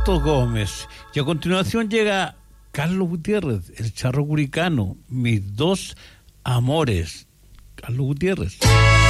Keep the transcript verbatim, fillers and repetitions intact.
Roberto Gómez. Y a continuación llega Carlos Gutiérrez, el Charro Curicano, mis dos amores. Carlos Gutiérrez.